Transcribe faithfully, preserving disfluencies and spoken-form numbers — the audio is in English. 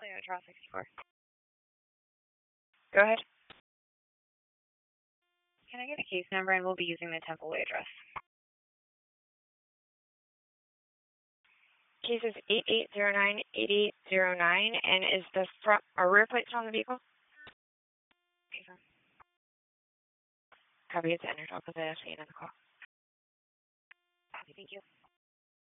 Toyota sixty-four. Go ahead. Can I get a case number, and we'll be using the Temple Way address. Case is eight eight zero nine eight eight zero nine, and is the front or rear plate still on the vehicle? Okay, sir. Copy, it's entered. I'll put that at the end of the call. Copy, thank you.